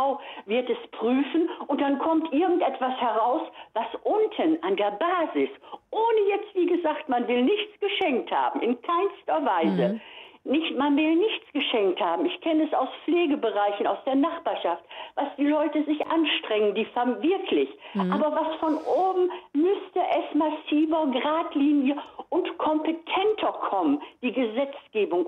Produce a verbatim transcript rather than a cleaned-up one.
V wird es prüfen und dann kommt irgendetwas heraus, was unten an der Basis, ohne jetzt, wie gesagt, man will nichts geschenkt haben, in keinster Weise. Mhm. Nicht, man will nichts geschenkt haben. Ich kenne es aus Pflegebereichen, aus der Nachbarschaft, was die Leute sich anstrengen, die Fam wirklich. Mhm. Aber was von oben müsste es massiver, geradliniger und kompetenter kommen, die Gesetzgebung.